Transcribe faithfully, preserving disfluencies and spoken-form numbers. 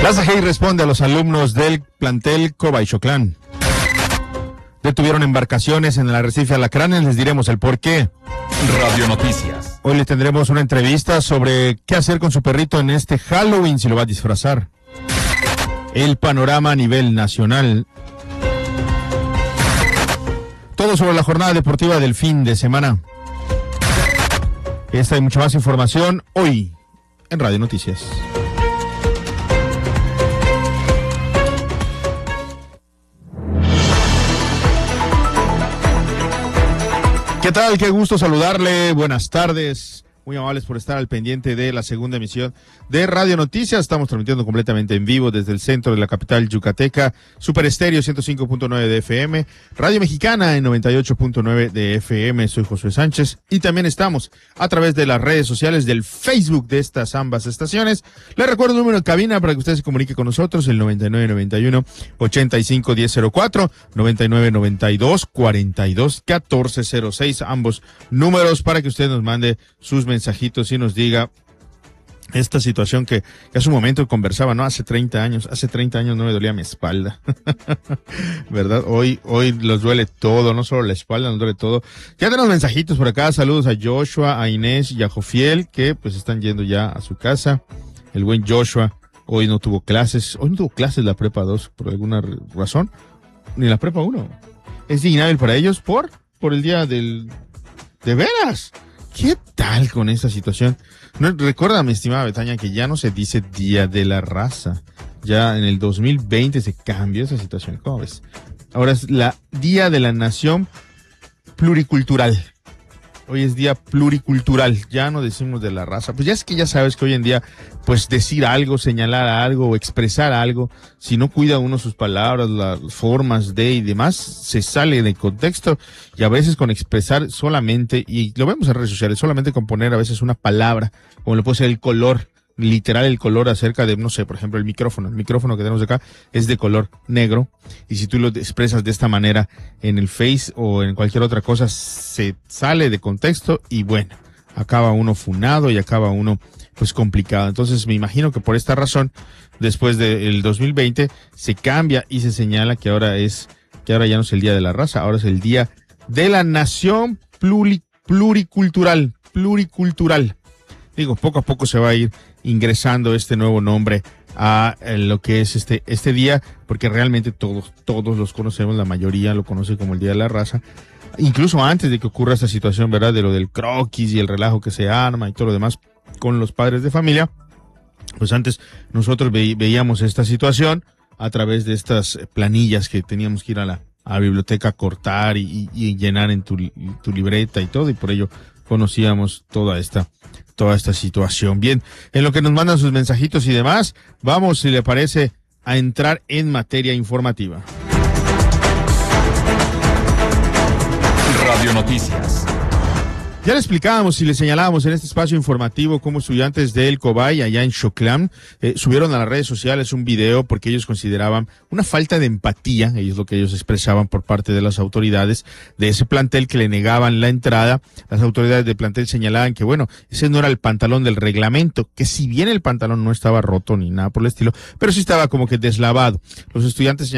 La C G I responde a los alumnos del plantel Cobay Choclán. Detuvieron embarcaciones en el arrecife Alacranes, les diremos el por qué. Radio Noticias. Hoy les tendremos una entrevista sobre qué hacer con su perrito en este Halloween si lo va a disfrazar. El panorama a nivel nacional. Todo sobre la jornada deportiva del fin de semana. Esta y mucha más información hoy en Radio Noticias. ¿Qué tal? Qué gusto saludarle. Buenas tardes. Muy amables por estar al pendiente de la segunda emisión de Radio Noticias. Estamos transmitiendo completamente en vivo desde el centro de la capital yucateca. Super Estéreo ciento cinco punto nueve de F M. Radio Mexicana en noventa y ocho punto nueve de F M. Soy Josué Sánchez. Y también estamos a través de las redes sociales del Facebook de estas ambas estaciones. Les recuerdo el número de cabina para que usted se comunique con nosotros. El noventa y nueve noventa y uno ochenta y cinco diez cero cuatro. noventa y nueve noventa y dos cuarenta y dos catorce cero seis. Ambos números para que usted nos mande sus mensajes. mensajitos y nos diga esta situación que, que hace un momento conversaba, ¿no? Hace treinta años, hace treinta años no me dolía mi espalda, ¿verdad? Hoy, hoy los duele todo, no solo la espalda, nos duele todo. Ya tenemos mensajitos por acá, saludos a Joshua, a Inés y a Jofiel, que pues están yendo ya a su casa. El buen Joshua hoy no tuvo clases, hoy no tuvo clases la prepa dos por alguna razón, ni la prepa uno. Es inhábil para ellos por, por el día del, de veras. ¿Qué tal con esta situación? No, recuerda, mi estimada Betania, que ya no se dice Día de la Raza. Ya en el dos mil veinte se cambió esa situación. ¿Cómo ves? Ahora es la Día de la Nación Pluricultural. Hoy es Día Pluricultural. Ya no decimos de la raza. Pues ya es que ya sabes que hoy en día, pues decir algo, señalar algo o expresar algo, si no cuida uno sus palabras, las formas de y demás, se sale de contexto. Y a veces con expresar solamente, y lo vemos en redes sociales, solamente con poner a veces una palabra, como lo puede ser el color, literal el color acerca de, no sé, por ejemplo, el micrófono. El micrófono que tenemos acá es de color negro. Y si tú lo expresas de esta manera en el Face o en cualquier otra cosa, se sale de contexto y bueno, acaba uno funado y acaba uno pues complicado. Entonces me imagino que por esta razón, después del dos mil veinte, se cambia y se señala que ahora es, que ahora ya no es el Día de la Raza, ahora es el Día de la Nación pluri, Pluricultural. Pluricultural. Digo, poco a poco se va a ir ingresando este nuevo nombre a lo que es este este día, porque realmente todos todos los conocemos, la mayoría lo conoce como el Día de la Raza, incluso antes de que ocurra esta situación, ¿verdad? De lo del croquis y el relajo que se arma y todo lo demás con los padres de familia, pues antes nosotros ve, veíamos esta situación a través de estas planillas que teníamos que ir a la, a la biblioteca a cortar y, y, y llenar en tu, tu libreta y todo, y por ello conocíamos toda esta toda esta situación. Bien, en lo que nos mandan sus mensajitos y demás, vamos, si le parece, a entrar en materia informativa. Radio Noticias. Ya le explicábamos y le señalábamos en este espacio informativo cómo estudiantes del Cobay, allá en Choclán, eh, subieron a las redes sociales un video porque ellos consideraban una falta de empatía, ellos lo que ellos expresaban por parte de las autoridades de ese plantel que le negaban la entrada. Las autoridades del plantel señalaban que, bueno, ese no era el pantalón del reglamento, que si bien el pantalón no estaba roto ni nada por el estilo, pero sí estaba como que deslavado. Los estudiantes